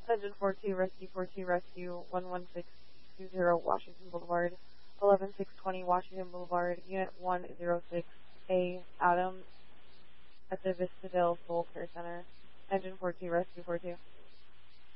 Engine 42 Rescue 11620 Washington Boulevard, 11620 Washington Boulevard, Unit 106A, Adam, at the Vistadale Soul Care Center. Engine 42 Rescue 42.